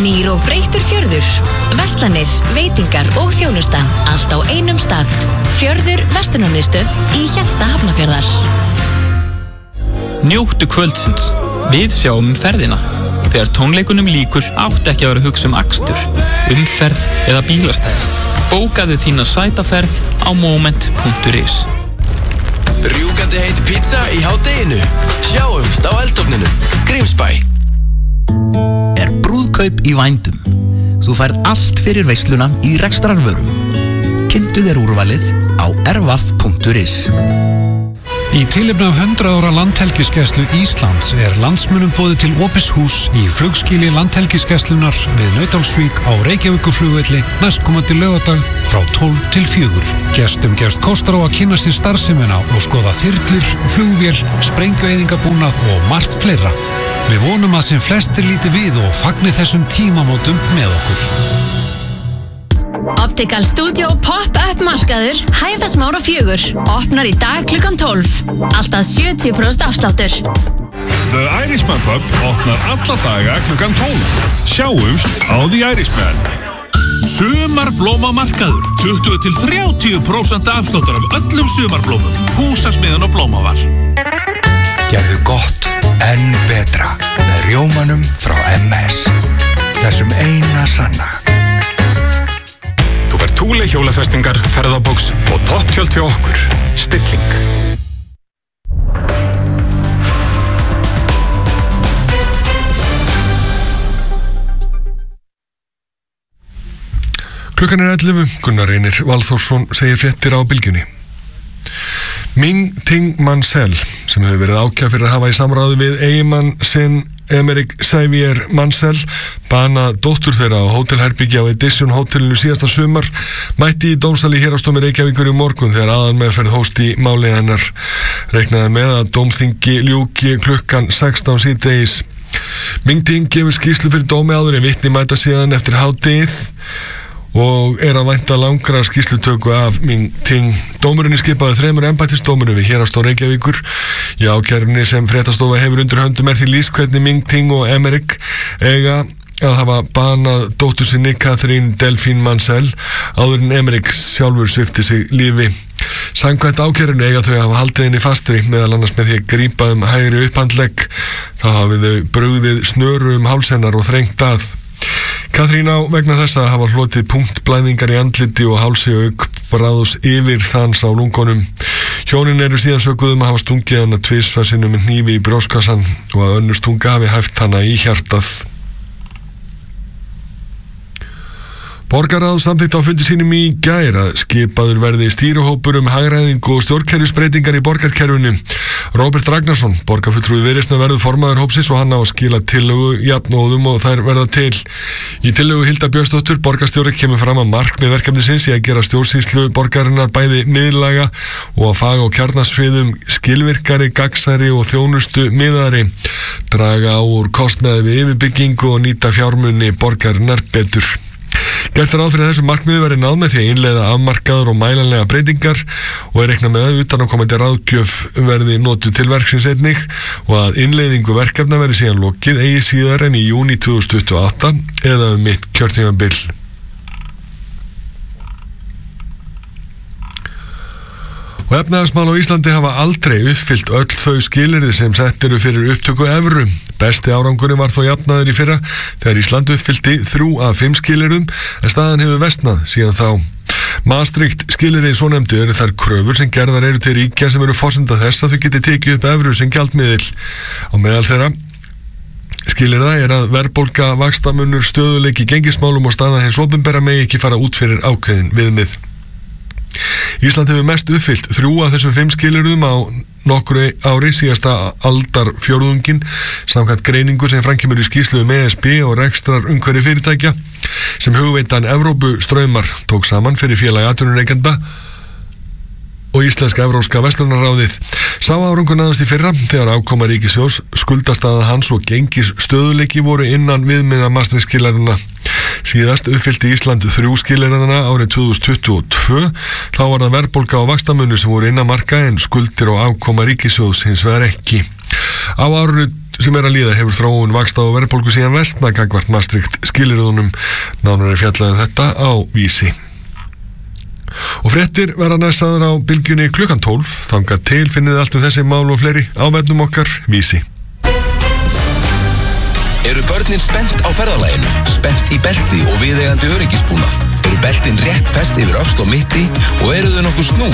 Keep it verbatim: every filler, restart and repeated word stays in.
Nýr og breyttur fjörður. Verslanir, veitingar og þjónusta. Allt á einum stað. Fjörður Verslunarmiðstöð í hjarta Hafnarfjarðar. Njóttu kvöldsins. Við sjáum ferðina. Þegar tónleikunum líkur átt ekki að vera að hugsa um akstur, umferð eða bílastæði. Bókaðu þína sætaferð á moment punktur is. Rjúkandi heit pizza í hádeginu. Sjáumst á eldofninu. Grímsbæ. Er brúðkaup í vændum. Þú færð allt fyrir veisluna í rekstrarvörum. Kynntu þér úrvalið á ervaf punktur is. Í tilefni af hundrað ára landhelgisgæslu Íslands er landsmönnum boðið til opins hús í flugskýli landhelgisgæslunar við Nauthólsvík á Reykjavíkurflugvelli næstkomandi laugardag frá tólf til fjögur. Gestum gefst kostur á að kynna sér starfsemina og skoða þyrlur, flugvél, sprengjueyðingabúnað og margt fleira. Við vonum að sem flestir líti við og fagni þessum tímamótum með okkur. Optical Studio Pop-up markaður Hæðasmára fjögur. Opnar í dag klukkan tólf. Alltaf sjötíu prósent afsláttur. The Irishman Pub opnar alla daga klukkan tólf. Sjáumst á The Irishman. Sumarblómamarkaður. tuttugu til þrjátíu prósent afsláttur af öllum sumarblómum. Húsasmiðan og blómaval. Gerðu gott enn betra með rjómanum frá M S. Þessum eina sanna. Þú fær Thule hjólafestingar, ferðabóks og topptjöld hjá okkur. Stilling. Klukkan er ellefu, Gunnar Reynir Valþórsson segir fréttir á Bylgjunni. Ming Ting Mansell, sem hefur verið ákærð fyrir að hafa í samráði við eiginmann sinn Emerick Xavier Mansell, bana dóttur þeirra á hótelherbyggja á Edition hótelinu síðasta sumar, mætti í dómsal í Héraðsdómi Reykjavíkur í morgun þegar aðalmeðferð hófst í máli hennar. Reiknaði með að dómþingi ljúki klukkan sextán síðdegis. Ming Ting gefur skýrslu fyrir dómi áður en vitni mæta síðan eftir hádegið og er að vænta langra skýrslutöku af Ming Ting. Dómurinn skipaði þremur embættisdómurum við Héraðsdóm Reykjavíkur. Í ákærunni sem fréttastofa hefur undir höndum er því lýst hvernig Ming Ting og Emerick eiga að hafa banað dóttur sinni Catherine Delphine Mansell áður en Emerick sjálfur svipti sig lífi. Samkvæmt ákærunni eiga þau að hafa haldið henni fastri, meðal annars með því að grípa um hægri upphandlegg. Þá hafið þau brugðið snöru um háls hennar og þrengt að. Katrín á vegna þess að hafa hlotið punktblæðingar í andliti og hálsi auk bráðus yfir þans á lungunum. Hjónin eru síðan sökuð um að hafa stungið hana tvisvar sinnum með hnífi í brjóstkassann og að önnur stunga hafi hæft hana í hjartað. Borgarráð samþykkt á fundi sínum í gær að skipaður verði stýrihópur um hagræðingu og stjórnkerfisbreytingar í borgarkerfinu. Róbert Ragnarsson, borgarfulltrúi Viðreisnar, verður formaður hópsins og hann á að skila tillögu jafnóðum og þær verða til. Í tillögu Hilda Björnsdóttur, borgarstjóri, kemur fram að markmið verkefnisins í að gera stjórnsýslu borgarinnar bæði miðlæga og að fag- og kjarnasviðum skilvirkari, gagnsærri og þjónustu miðari, draga úr kostnaði við yfirbyggingu og nýta fjármuni borgarinnar betur. Gert er ráð fyrir að þessu markmiði verði náð með því að innleiða afmarkaður og mælanlega breytingar og er reiknað með að utanaðkomandi ráðgjöf verði notuð til verksins einnig og að innleiðingu verkefna verði síðan lokið eigi síðar en í júní tvö þúsund tuttugu og átta eða um mitt kjörtímabil. Og efnahagsmál á Íslandi hafa aldrei uppfyllt öll þau skilyrði sem sett eru fyrir upptöku evru. Besti árangurinn var þó jafnaður í fyrra þegar Ísland uppfyllti þrjú af fimm skilyrðum en staðan hefur versnað síðan þá. Maastricht skilyrði svonefndu eru þær kröfur sem gerðar eru til ríkja sem eru forsenda þess að þau geti tekið upp evru sem gjaldmiðil. Á meðal þeirra skilyrða er að verðbólga, vaxtamunur, stöðuleiki í gengismálum og staða hins opinbera megi ekki fara út fyrir ákveðin viðmið. Ísland hefur mest uppfyllt þrjú af þessum fimm skilyrðum á nokkru ári síðasta aldar fjórðungin samkvæmt greiningu sem framkemur í skýrslu um E S B og rekstrar umhverfi fyrirtækja sem hugveitan Evrópu Straumar tók saman fyrir félag atvinnurekenda og Íslenska Evrópska verslunarráðið. Sá árangur náðist í fyrra þegar afkoma ríkissjóðs, skuldastaða hans og gengis stöðuleiki voru innan viðmiða Maastricht skilyrðanna. Síðast uppfyllti Ísland þrjú skilyrðanna árið tvö þúsund tuttugu og tvö. Þá var það verðbólga og vaxtamunur sem voru innan marka en skuldir og afkoma ríkissjóðs hins vegar ekki. Á árinu sem er að líða hefur þróun vaxta og verðbólgu síðan vestna gagnvart Maastricht skilyrðunum. Nánar er fjallað um þetta á Vísi. Og fréttir verða næstaður á bylgjunni klukkan tólf. Þangað til finnið allt um þessi mál og fleiri á vefnum okkar Vísi. Eru börnin spennt á ferðalaginu? Spennt í belti og viðeigandi öryggisbúnað? Eru beltin rétt fest yfir öxl og mitti og eru þau nokkuð snúin?